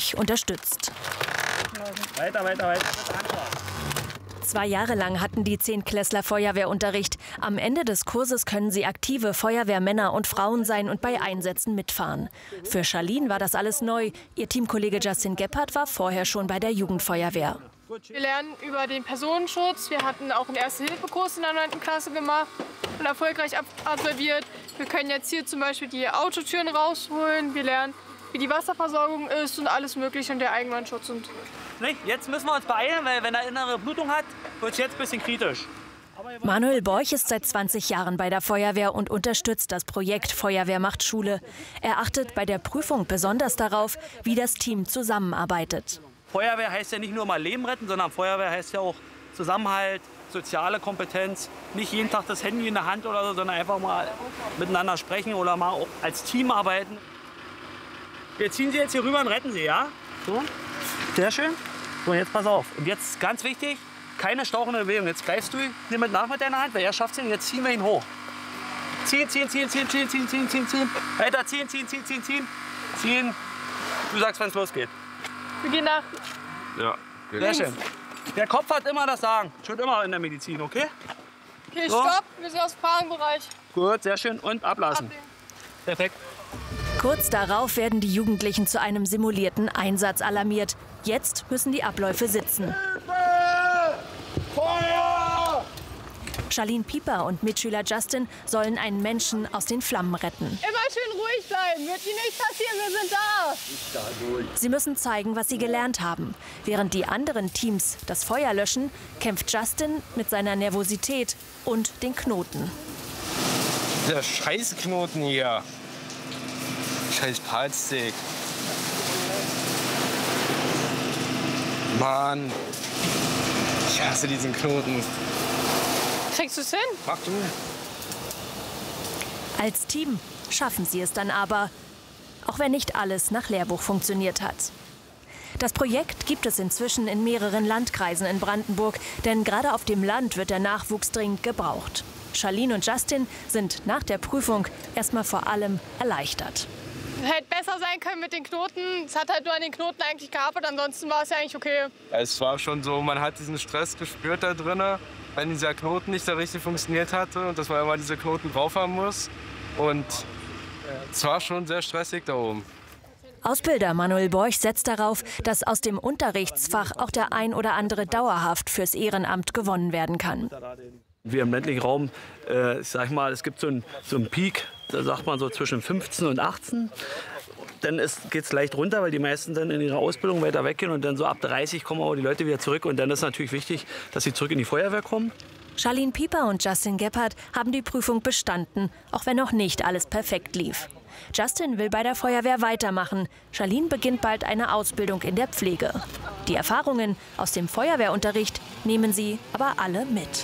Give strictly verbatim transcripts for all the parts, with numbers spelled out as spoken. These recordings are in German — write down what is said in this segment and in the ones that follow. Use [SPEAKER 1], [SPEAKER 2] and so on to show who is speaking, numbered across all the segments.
[SPEAKER 1] Borch unterstützt.
[SPEAKER 2] Weiter, weiter, weiter.
[SPEAKER 1] Zwei Jahre lang hatten die Zehntklässler Feuerwehrunterricht. Am Ende des Kurses können sie aktive Feuerwehrmänner und Frauen sein und bei Einsätzen mitfahren. Für Charlene war das alles neu. Ihr Teamkollege Justin Gebhardt war vorher schon bei der Jugendfeuerwehr.
[SPEAKER 3] Wir lernen über den Personenschutz. Wir hatten auch einen Erste-Hilfe-Kurs in der neunten Klasse gemacht und erfolgreich absolviert. Wir können jetzt hier zum Beispiel die Autotüren rausholen. Wir lernen, wie die Wasserversorgung ist und alles Mögliche und der Eigenbrandschutz. Und
[SPEAKER 2] jetzt müssen wir uns beeilen, weil wenn er innere Blutung hat, wird es jetzt ein bisschen kritisch.
[SPEAKER 1] Manuel Borch ist seit zwanzig Jahren bei der Feuerwehr und unterstützt das Projekt Feuerwehr macht Schule. Er achtet bei der Prüfung besonders darauf, wie das Team zusammenarbeitet.
[SPEAKER 2] Feuerwehr heißt ja nicht nur mal Leben retten, sondern Feuerwehr heißt ja auch Zusammenhalt, soziale Kompetenz. Nicht jeden Tag das Handy in der Hand oder so, sondern einfach mal miteinander sprechen oder mal auch als Team arbeiten. Wir ziehen Sie jetzt hier rüber und retten Sie, ja? So, sehr schön. So, jetzt pass auf. Und jetzt ganz wichtig, keine stauchende Bewegung. Jetzt greifst du ihn mit nach mit deiner Hand, weil er schafft es nicht. Jetzt ziehen wir ihn hoch. Ziehen, ziehen, ziehen, ziehen, ziehen, ziehen, ziehen, ziehen, ziehen. Weiter ziehen, ziehen, ziehen, ziehen, ziehen. Ziehen. Du sagst, wenn es losgeht.
[SPEAKER 3] wir gehen nach.
[SPEAKER 2] Ja. Sehr schön. Der Kopf hat immer das Sagen. Schon immer in der Medizin, okay?
[SPEAKER 3] Okay,
[SPEAKER 2] So.
[SPEAKER 3] stopp. Wir sind aus dem Fahrenbereich.
[SPEAKER 2] Gut, sehr schön. Und ablassen.
[SPEAKER 3] Ablegen.
[SPEAKER 2] Perfekt.
[SPEAKER 1] Kurz darauf werden die Jugendlichen zu einem simulierten Einsatz alarmiert. Jetzt müssen die Abläufe sitzen.
[SPEAKER 2] Feuer!
[SPEAKER 1] Charlene Pieper und Mitschüler Justin sollen einen Menschen aus den Flammen retten.
[SPEAKER 3] Immer schön ruhig bleiben. Wird Ihnen nichts passieren, wir sind da.
[SPEAKER 1] Sie müssen zeigen, was sie gelernt haben. Während die anderen Teams das Feuer löschen, kämpft Justin mit seiner Nervosität und den Knoten.
[SPEAKER 4] Der Scheißknoten hier. Scheiß Palstick. Mann. Ich hasse diesen Knoten.
[SPEAKER 3] Kriegst du es hin?
[SPEAKER 4] Mach du.
[SPEAKER 1] Als Team schaffen sie es dann aber, auch wenn nicht alles nach Lehrbuch funktioniert hat. Das Projekt gibt es inzwischen in mehreren Landkreisen in Brandenburg, denn gerade auf dem Land wird der Nachwuchs dringend gebraucht. Charlene und Justin sind nach der Prüfung erstmal vor allem erleichtert.
[SPEAKER 3] Hätte besser sein können mit den Knoten. Es hat halt nur an den Knoten eigentlich gehapert, ansonsten war es ja eigentlich okay.
[SPEAKER 4] Es war schon so, man hat diesen Stress gespürt da drin, wenn dieser Knoten nicht so richtig funktioniert hatte und dass man immer diese Knoten drauf haben muss. Und es war schon sehr stressig da oben.
[SPEAKER 1] Ausbilder Manuel Borch setzt darauf, dass aus dem Unterrichtsfach auch der ein oder andere dauerhaft fürs Ehrenamt gewonnen werden kann.
[SPEAKER 2] Wir im ländlichen Raum, äh, ich sag mal, es gibt so einen so einen Peak, da sagt man so zwischen fünfzehn und achtzehn. Dann geht es leicht runter, weil die meisten dann in ihrer Ausbildung weiter weggehen. Und dann so ab dreißig kommen aber die Leute wieder zurück. Und dann ist natürlich wichtig, dass sie zurück in die Feuerwehr kommen.
[SPEAKER 1] Charlene Pieper und Justin Gebhardt haben die Prüfung bestanden, auch wenn noch nicht alles perfekt lief. Justin will bei der Feuerwehr weitermachen. Charlene beginnt bald eine Ausbildung in der Pflege. Die Erfahrungen aus dem Feuerwehrunterricht nehmen sie aber alle mit.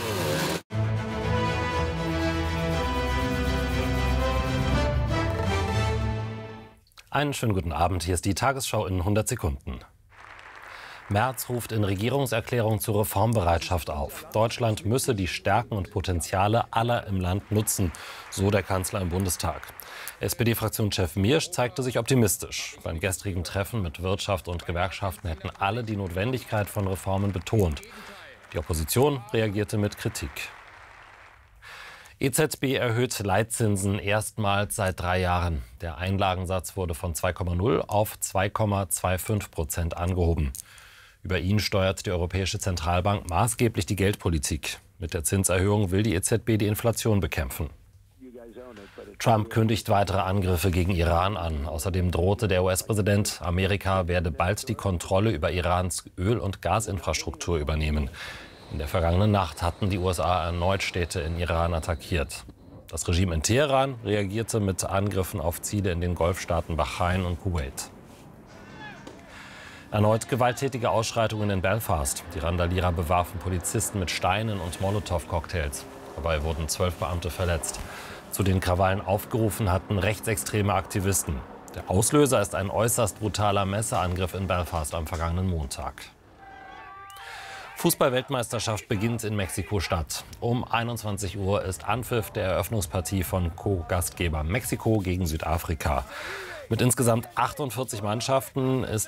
[SPEAKER 5] Einen schönen guten Abend. Hier ist die Tagesschau in hundert Sekunden. Merz ruft in Regierungserklärung zur Reformbereitschaft auf. Deutschland müsse die Stärken und Potenziale aller im Land nutzen, so der Kanzler im Bundestag. S P D-Fraktionschef Miersch zeigte sich optimistisch. Beim gestrigen Treffen mit Wirtschaft und Gewerkschaften hätten alle die Notwendigkeit von Reformen betont. Die Opposition reagierte mit Kritik. E Z B erhöht Leitzinsen erstmals seit drei Jahren. Der Einlagensatz wurde von zwei Komma null auf zwei Komma fünfundzwanzig Prozent angehoben. Über ihn steuert die Europäische Zentralbank maßgeblich die Geldpolitik. Mit der Zinserhöhung will die E Z B die Inflation bekämpfen. Trump kündigt weitere Angriffe gegen Iran an. Außerdem drohte der U S-Präsident, Amerika werde bald die Kontrolle über Irans Öl- und Gasinfrastruktur übernehmen. In der vergangenen Nacht hatten die U S A erneut Städte in Iran attackiert. Das Regime in Teheran reagierte mit Angriffen auf Ziele in den Golfstaaten Bahrain und Kuwait. Erneut gewalttätige Ausschreitungen in Belfast. Die Randalierer bewarfen Polizisten mit Steinen und Molotow-Cocktails. Dabei wurden zwölf Beamte verletzt. Zu den Krawallen aufgerufen hatten rechtsextreme Aktivisten. Der Auslöser ist ein äußerst brutaler Messerangriff in Belfast am vergangenen Montag. Fußball-Weltmeisterschaft beginnt in Mexiko-Stadt. Um einundzwanzig Uhr ist Anpfiff der Eröffnungspartie von Co-Gastgeber Mexiko gegen Südafrika. Mit insgesamt achtundvierzig Mannschaften ist